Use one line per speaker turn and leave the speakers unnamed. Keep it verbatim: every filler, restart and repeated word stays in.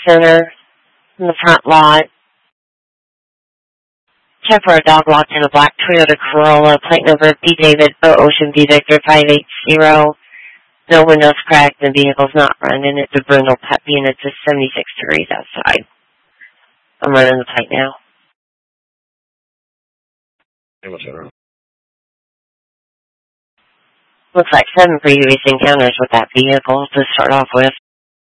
Center in the front lot. Check for a dog locked in a black Toyota Corolla, plate number B David O Ocean V Victor five eight zero. No windows cracked, the vehicle's not running. It's a Brindle puppy and it's just seventy-six degrees outside. I'm running the plate now. Looks like seven previous encounters with that vehicle to start off with.